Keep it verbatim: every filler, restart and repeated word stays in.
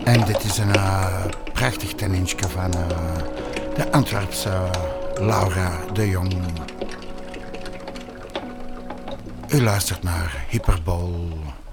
En dit is een uh, prachtig tenninsje van uh, de Antwerpse Laura de Jong. U luistert naar Hyperbol.